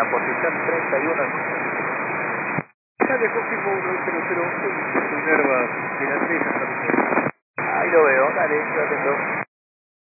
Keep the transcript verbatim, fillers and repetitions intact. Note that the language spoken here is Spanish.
la posición treinta y uno. Ya le confirmo uno cero cero once, su nerva finlandesa. Ahí lo veo, dale, yo atento.